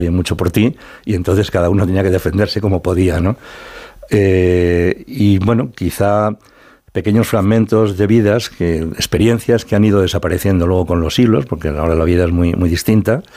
mucho por ti, y entonces cada uno tenía que defenderse como podía, ¿no? Y bueno, quizá pequeños fragmentos de vidas, experiencias que han ido desapareciendo luego con los siglos, porque ahora la vida es muy, muy distinta,